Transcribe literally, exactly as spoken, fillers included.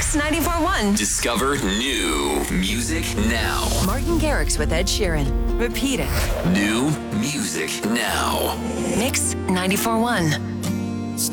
Mix ninety-four point one. Discover new music now. Martin Garrix with Ed Sheeran. Repeat it. New music now. Mix ninety-four point one.